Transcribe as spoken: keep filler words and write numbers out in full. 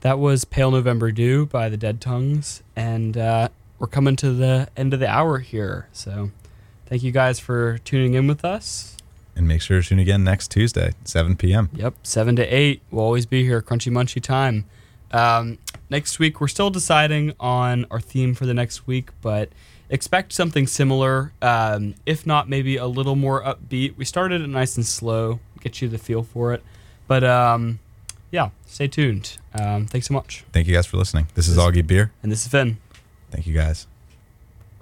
That was Pale November Dew by the Dead Tongues, and uh, we're coming to the end of the hour here. So thank you guys for tuning in with us. And make sure to tune again next Tuesday, seven p.m. Yep, seven to eight. We'll always be here, crunchy munchy time. Um, next week, we're still deciding on our theme for the next week, but expect something similar. Um, if not, maybe a little more upbeat. We started it nice and slow, get you the feel for it. But um, yeah, stay tuned. Um, thanks so much. Thank you guys for listening. This is Augie Beer. And this is Finn. Thank you guys.